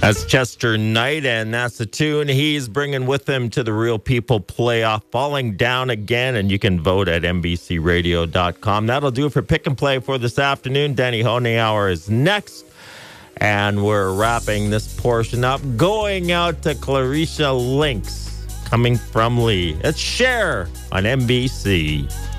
That's Chester Knight, and that's the tune he's bringing with him to the Real People playoff, Falling Down Again, and you can vote at NBCRadio.com. That'll do it for Pick and Play for this afternoon. Danny Honeyhour is next, and we're wrapping this portion up, going out to Clarisha Lynx, coming from Lee. It's Cher on NBC.